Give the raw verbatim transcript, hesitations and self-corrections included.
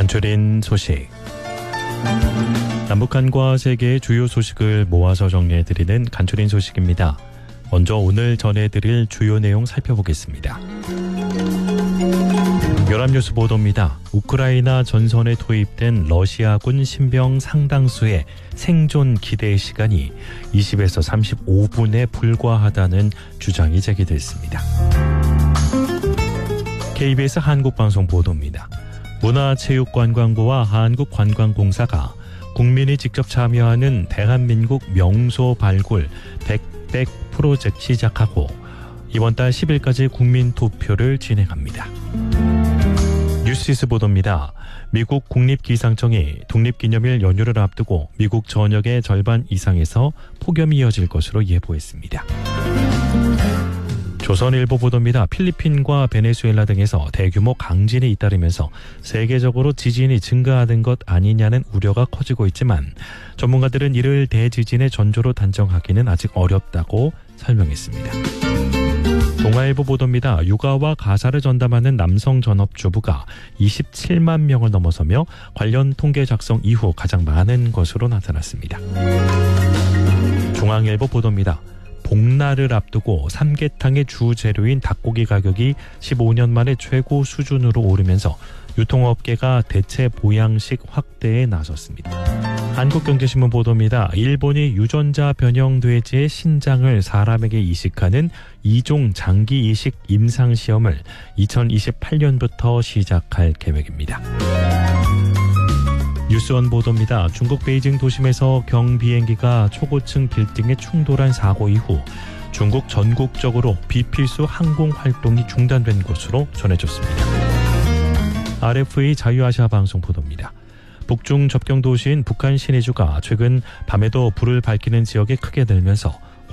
간추린 소식. 남북한과 세계의 주요 소식을 모아서 정리해드리는 간추린 소식입니다. 먼저 오늘 전해드릴 주요 내용 살펴보겠습니다. 연합뉴스 보도입니다. 우크라이나 전선에 투입된 러시아군 신병 상당수의 생존 기대 시간이 이십에서 삼십오 분에 불과하다는 주장이 제기됐습니다. 케이비에스 한국방송 보도입니다. 문화체육관광부와 한국관광공사가 국민이 직접 참여하는 대한민국 명소 발굴 백백 프로젝트 시작하고 이번 달 십 일까지 국민투표를 진행합니다. 뉴시스 보도입니다. 미국 국립기상청이 독립기념일 연휴를 앞두고 미국 전역의 절반 이상에서 폭염이 이어질 것으로 예보했습니다. 조선일보 보도입니다. 필리핀과 베네수엘라 등에서 대규모 강진이 잇따르면서 세계적으로 지진이 증가하는 것 아니냐는 우려가 커지고 있지만 전문가들은 이를 대지진의 전조로 단정하기는 아직 어렵다고 설명했습니다. 동아일보 보도입니다. 육아와 가사를 전담하는 남성 전업주부가 이십칠만 명을 넘어서며 관련 통계 작성 이후 가장 많은 것으로 나타났습니다. 중앙일보 보도입니다. 복날을 앞두고 삼계탕의 주 재료인 닭고기 가격이 십오 년 만에 최고 수준으로 오르면서 유통업계가 대체 보양식 확대에 나섰습니다. 한국경제신문 보도입니다. 일본이 유전자 변형 돼지의 신장을 사람에게 이식하는 이종 장기 이식 임상시험을 이천이십팔 년부터 시작할 계획입니다. 뉴스원 보도입니다. 중국 베이징 도심에서 경비행기가 초고층 빌딩에 충돌한 사고 이후 중국 전국적으로 비필수 항공 활동이 중단된 것으로 전해졌습니다. 알에프에이 자유아시아 방송 보도입니다. 북중 접경 도시인 북한 신의주가 최근 밤에도 불을 밝히는 지역이 크게 늘면서